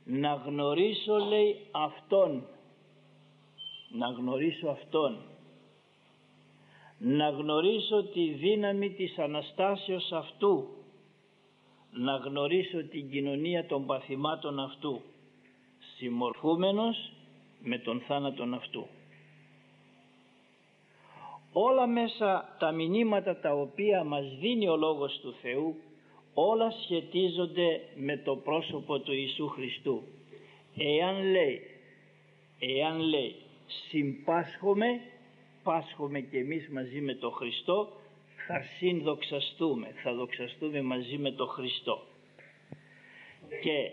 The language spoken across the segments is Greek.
να γνωρίσω, λέει, Αυτόν, να γνωρίσω Αυτόν, να γνωρίσω τη δύναμη της Αναστάσεως Αυτού, να γνωρίσω την κοινωνία των παθημάτων Αυτού, συμμορφούμενος με τον θάνατον Αυτού. Όλα μέσα τα μηνύματα τα οποία μας δίνει ο Λόγος του Θεού, όλα σχετίζονται με το πρόσωπο του Ιησού Χριστού. Εάν λέει συμπάσχομαι, πάσχομαι και εμείς μαζί με τον Χριστό, θα συνδοξαστούμε, θα δοξαστούμε μαζί με τον Χριστό. Και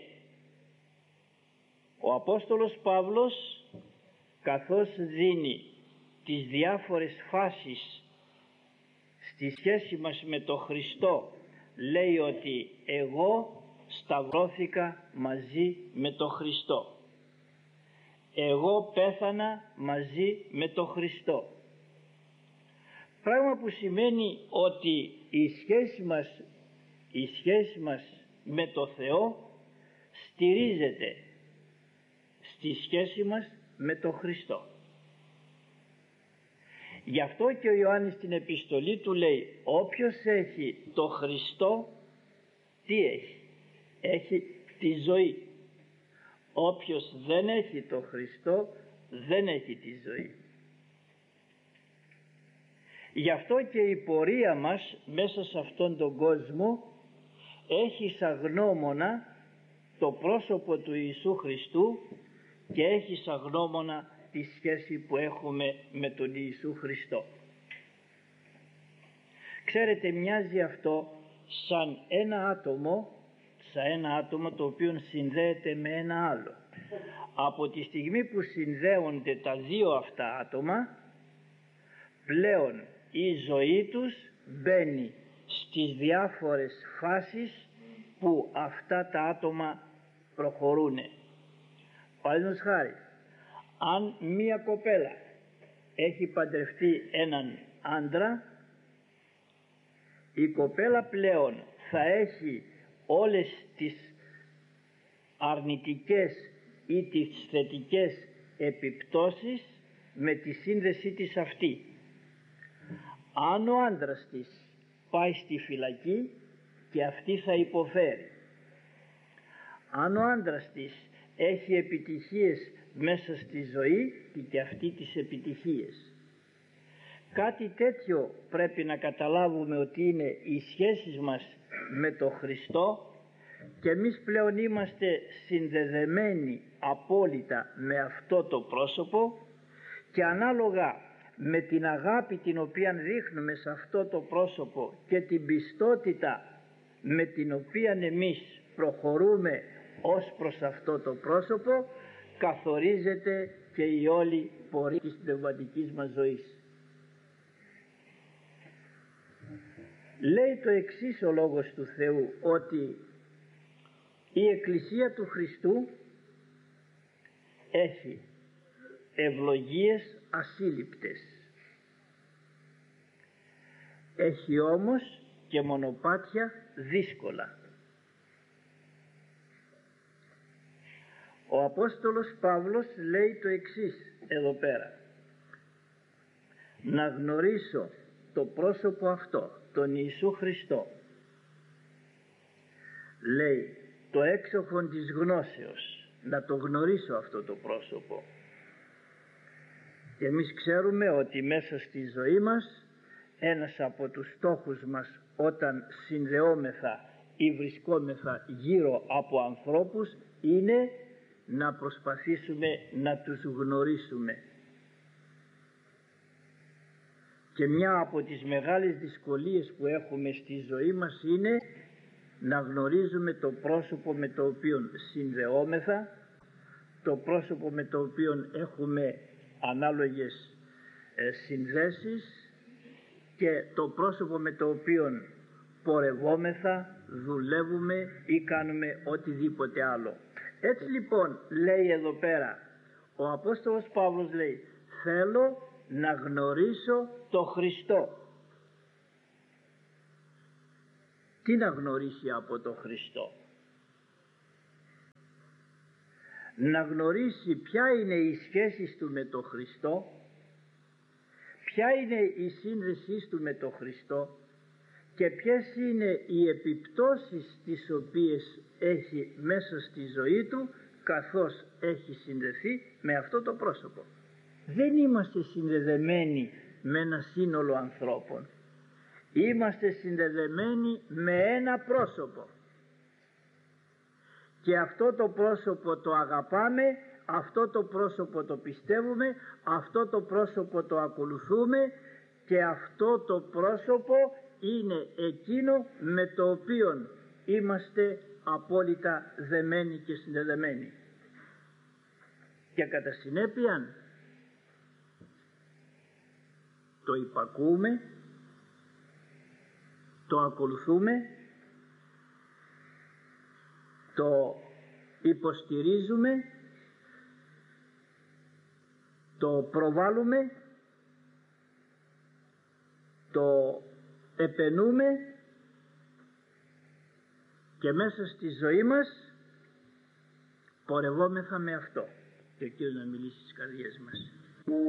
ο Απόστολος Παύλος, καθώς δίνει τις διάφορες φάσεις στη σχέση μας με τον Χριστό, λέει ότι εγώ σταυρώθηκα μαζί με τον Χριστό, εγώ πέθανα μαζί με τον Χριστό, πράγμα που σημαίνει ότι η σχέση μας με το Θεό στηρίζεται στη σχέση μας με τον Χριστό. Γι' αυτό και ο Ιωάννης στην επιστολή του λέει, όποιος έχει το Χριστό, τι έχει? Έχει τη ζωή. Όποιος δεν έχει το Χριστό, δεν έχει τη ζωή. Γι' αυτό και η πορεία μας μέσα σε αυτόν τον κόσμο έχει σαν γνώμονα το πρόσωπο του Ιησού Χριστού και έχει σαν γνώμονα τη σχέση που έχουμε με τον Ιησού Χριστό. Ξέρετε, μοιάζει αυτό σαν ένα άτομο το οποίο συνδέεται με ένα άλλο. Από τη στιγμή που συνδέονται τα δύο αυτά άτομα, πλέον η ζωή τους μπαίνει στις διάφορες φάσεις που αυτά τα άτομα προχωρούν. Παραδείγματος χάρη, αν μία κοπέλα έχει παντρευτεί έναν άντρα, η κοπέλα πλέον θα έχει όλες τις αρνητικές ή τις θετικές επιπτώσεις με τη σύνδεσή της αυτή. Αν ο άντρας της πάει στη φυλακή, και αυτή θα υποφέρει. Αν ο άντρας της έχει επιτυχίες μέσα στη ζωή, και αυτή τις επιτυχίες. Κάτι τέτοιο πρέπει να καταλάβουμε ότι είναι οι σχέσεις μας με τον Χριστό, και εμείς πλέον είμαστε συνδεδεμένοι απόλυτα με αυτό το πρόσωπο, και ανάλογα με την αγάπη την οποία δείχνουμε σε αυτό το πρόσωπο και την πιστότητα με την οποία εμείς προχωρούμε ως προς αυτό το πρόσωπο, καθορίζεται και η όλη πορεία της πνευματικής μας ζωής. Λέει το εξής ο Λόγος του Θεού, ότι η Εκκλησία του Χριστού έχει ευλογίες ασύλληπτες, έχει όμως και μονοπάτια δύσκολα. Ο Απόστολος Παύλος λέει το εξής εδώ πέρα: να γνωρίσω το πρόσωπο αυτό, τον Ιησού Χριστό, λέει, το έξοχον της γνώσεως, να το γνωρίσω αυτό το πρόσωπο. Και εμείς ξέρουμε ότι μέσα στη ζωή μας ένας από τους στόχους μας όταν συνδεόμεθα ή βρισκόμεθα γύρω από ανθρώπους είναι να προσπαθήσουμε να τους γνωρίσουμε. Και μια από τις μεγάλες δυσκολίες που έχουμε στη ζωή μας είναι να γνωρίζουμε το πρόσωπο με το οποίο συνδεόμεθα, το πρόσωπο με το οποίο έχουμε ανάλογες συνδέσεις και το πρόσωπο με το οποίο πορευόμεθα, δουλεύουμε ή κάνουμε οτιδήποτε άλλο. Έτσι λοιπόν λέει εδώ πέρα ο Απόστολος Παύλος, λέει, θέλω να γνωρίσω το Χριστό. Τι να γνωρίσει από το Χριστό? να γνωρίσει ποια είναι η σχέση του με τον Χριστό, ποια είναι η σύνδεσή του με τον Χριστό και ποιες είναι οι επιπτώσεις τις οποίες έχει μέσα στη ζωή του καθώς έχει συνδεθεί με αυτό το πρόσωπο. Δεν είμαστε συνδεδεμένοι με ένα σύνολο ανθρώπων. Είμαστε συνδεδεμένοι με ένα πρόσωπο. Και αυτό το πρόσωπο το αγαπάμε, αυτό το πρόσωπο το πιστεύουμε, αυτό το πρόσωπο το ακολουθούμε και αυτό το πρόσωπο είναι εκείνο με το οποίο είμαστε απόλυτα δεμένοι και συνδεδεμένοι. Και κατά συνέπεια το υπακούμε, το ακολουθούμε, το υποστηρίζουμε, το προβάλλουμε, το επενούμε και μέσα στη ζωή μας πορευόμεθα με αυτό. Και ο Κύριος να μιλήσει στις καρδιές μας.